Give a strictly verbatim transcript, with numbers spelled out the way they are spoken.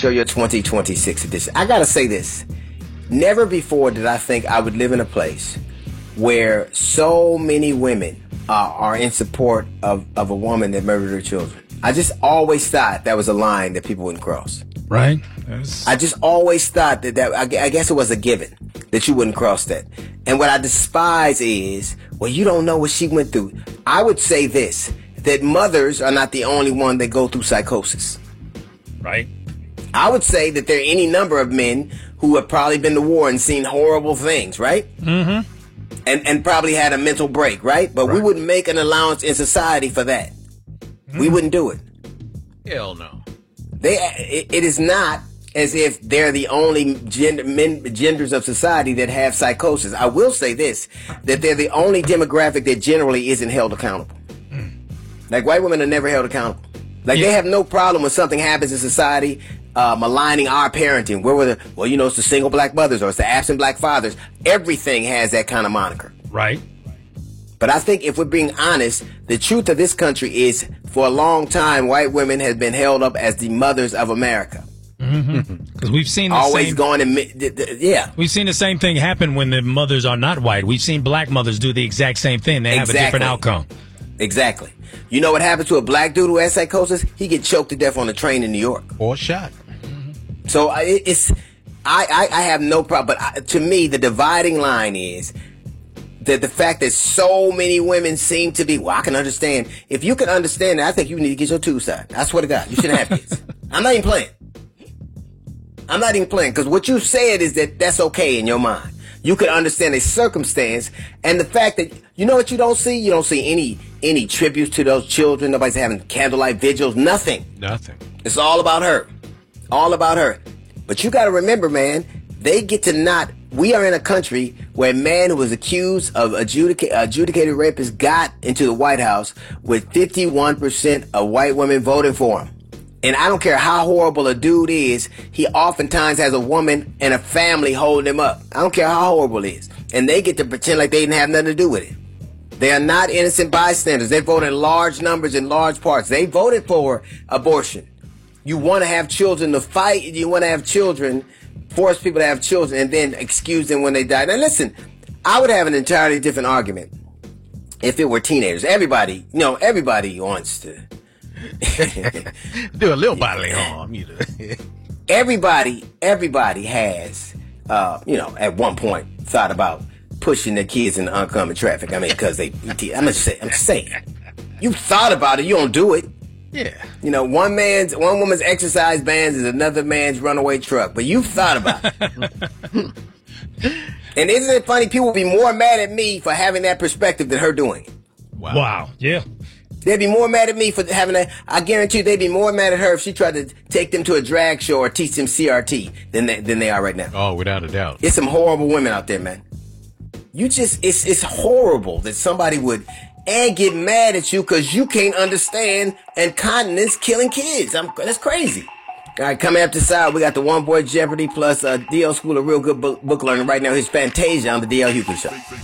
Show, your twenty twenty-six edition. I gotta say this. Never before did I think I would live in a place where so many women uh, are in support of, of a woman that murdered her children. I just always thought that was a line that people wouldn't cross. Right. That's... I just always thought that, that I, I guess it was a given that you wouldn't cross that. And what I despise is, well, you don't know what she went through. I would say this, that mothers are not the only one that go through psychosis. Right. I would say that there are any number of men who have probably been to war and seen horrible things, right? Mm-hmm. And and probably had a mental break, right? But right. we wouldn't make an allowance in society for that. Mm-hmm. We wouldn't do it. Hell no. They. It, it is not as if they're the only gender, men, genders of society that have psychosis. I will say this, that they're the only demographic that generally isn't held accountable. Mm. Like, white women are never held accountable. Like, yeah. they have no problem when something happens in society, uh, maligning our parenting. Where were the, well, you know, it's the single black mothers or it's the absent black fathers. Everything has that kind of moniker. Right. But I think if we're being honest, the truth of this country is, for a long time, white women have been held up as the mothers of America. Because mm-hmm. we've seen the always same, going to, yeah. We've seen the same thing happen when the mothers are not white. We've seen black mothers do the exact same thing. They exactly. have a different outcome. Exactly. You know what happens to a black dude who has psychosis? He gets choked to death on a train in New York. Or shot. Mm-hmm. So I, it's, I, I, I have no problem. But I, to me, the dividing line is that the fact that so many women seem to be, well, I can understand. If you can understand that, I think you need to get your tubes out. I swear to God, you shouldn't have kids. I'm not even playing. I'm not even playing, because what you said is that that's okay in your mind. You can understand a circumstance, and the fact that, you know what you don't see? You don't see any any tributes to those children. Nobody's having candlelight vigils. Nothing. Nothing. It's all about her. All about her. But you got to remember, man, they get to not, we are in a country where a man who was accused of adjudica- adjudicated rapist got into the White House with fifty-one percent of white women voting for him. And I don't care how horrible a dude is, he oftentimes has a woman and a family holding him up. I don't care how horrible it is. And they get to pretend like they didn't have nothing to do with it. They are not innocent bystanders. They voted in large numbers in large parts. They voted for abortion. You want to have children to fight. You want to have children, force people to have children, and then excuse them when they die. Now listen, I would have an entirely different argument if it were teenagers. Everybody, you know, everybody wants to do a little bodily harm, you know. everybody, everybody has, uh, you know, at one point thought about pushing their kids into oncoming traffic. I mean, because they, I'm just saying, I'm just saying, you thought about it, you don't do it. Yeah. You know, one man's, one woman's exercise bands is another man's runaway truck, but you thought about it. And isn't it funny? People will be more mad at me for having that perspective than her doing it. Wow. Wow. Yeah. They'd be more mad at me for having that. I guarantee you they'd be more mad at her if she tried to take them to a drag show or teach them C R T than they, than they are right now. Oh, without a doubt. It's some horrible women out there, man. You just, it's it's horrible that somebody would and get mad at you because you can't understand incontinence killing kids. I'm, that's crazy. All right, coming up the side, we got the One Boy Jeopardy plus uh, D L School of Real Good book, book Learning right now. Here's Fantasia on the D L Hughley Show.